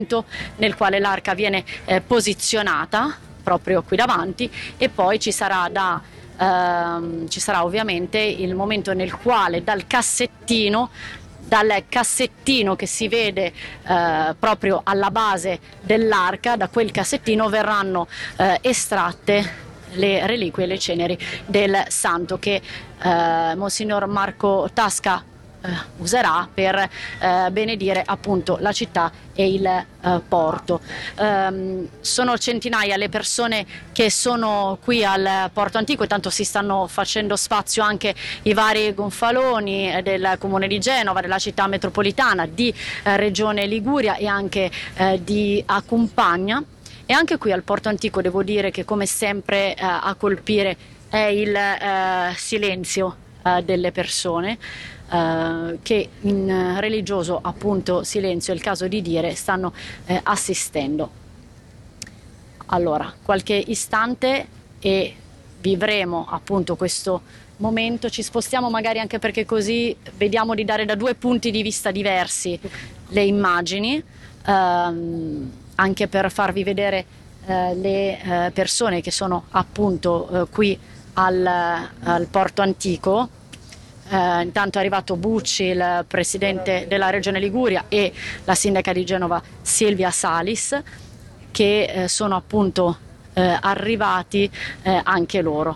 nel quale l'arca viene posizionata proprio qui davanti, e poi ci sarà ovviamente il momento nel quale dal cassettino che si vede proprio alla base dell'arca, da quel cassettino verranno estratte le reliquie e le ceneri del santo che Monsignor Marco Tasca userà per benedire appunto la città e il porto. Sono centinaia le persone che sono qui al Porto Antico, e tanto si stanno facendo spazio anche i vari gonfaloni del Comune di Genova, della città metropolitana, di Regione Liguria e anche di Acumpagna. E anche qui al Porto Antico devo dire che, come sempre, a colpire è il silenzio delle persone che in religioso appunto silenzio, è il caso di dire, stanno assistendo. Allora, qualche istante e vivremo appunto questo momento. Ci spostiamo magari anche perché così vediamo di dare da due punti di vista diversi le immagini, anche per farvi vedere le persone che sono appunto qui al Porto Antico. Intanto è arrivato Bucci, il presidente della Regione Liguria, e la sindaca di Genova Silvia Salis, che sono appunto arrivati anche loro.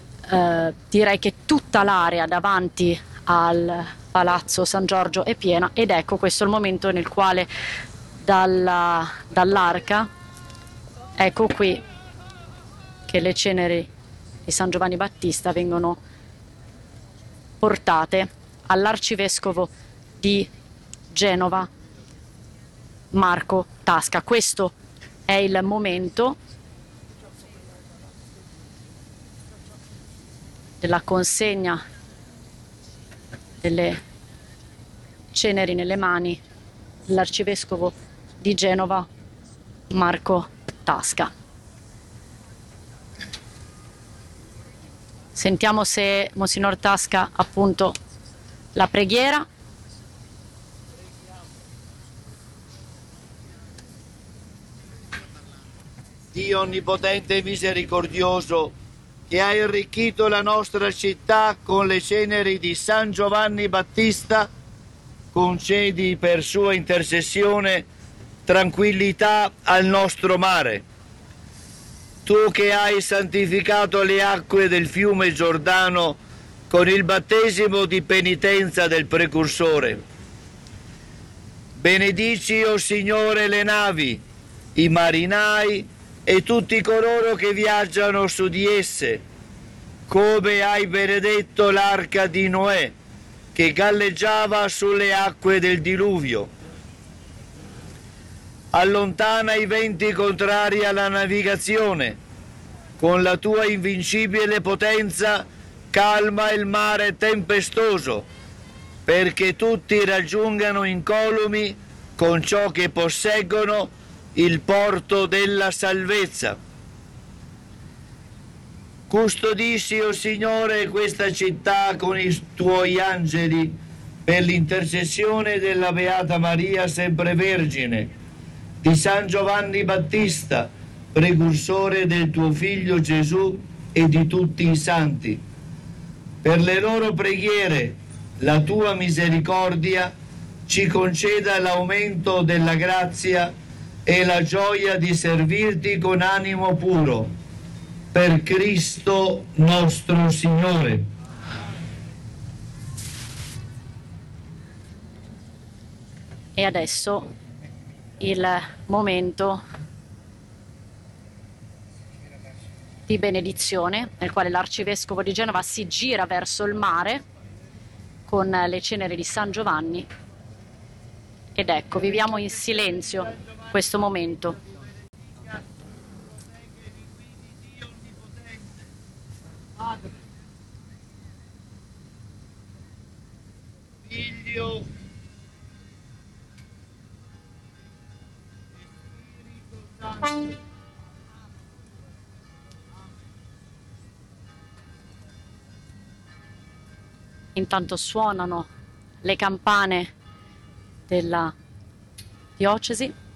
Direi che tutta l'area davanti al Palazzo San Giorgio è piena, ed ecco questo è il momento nel quale dall'arca, ecco qui che le ceneri di San Giovanni Battista vengono portate all'arcivescovo di Genova Marco Tasca. Questo è il momento della consegna delle ceneri nelle mani dell'arcivescovo di Genova Marco Tasca. Sentiamo se Monsignor Tasca appunto la preghiera. Dio onnipotente e misericordioso, che hai arricchito la nostra città con le ceneri di San Giovanni Battista, concedi per sua intercessione tranquillità al nostro mare. Tu che hai santificato le acque del fiume Giordano con il battesimo di penitenza del precursore, benedici, o Signore, le navi, i marinai e tutti coloro che viaggiano su di esse, come hai benedetto l'arca di Noè, che galleggiava sulle acque del diluvio. Allontana i venti contrari alla navigazione, con la tua invincibile potenza calma il mare tempestoso, perché tutti raggiungano incolumi con ciò che posseggono il porto della salvezza. Custodisci, o Signore, questa città con i tuoi angeli, per l'intercessione della Beata Maria sempre Vergine, di San Giovanni Battista, precursore del tuo Figlio Gesù, e di tutti i santi. Per le loro preghiere, la tua misericordia ci conceda l'aumento della grazia e la gioia di servirti con animo puro. Per Cristo nostro Signore. E adesso il momento di benedizione, nel quale l'arcivescovo di Genova si gira verso il mare con le ceneri di San Giovanni. Ed ecco, viviamo in silenzio questo momento. Padre, Figlio e Spirito Santo. Intanto suonano le campane della diocesi.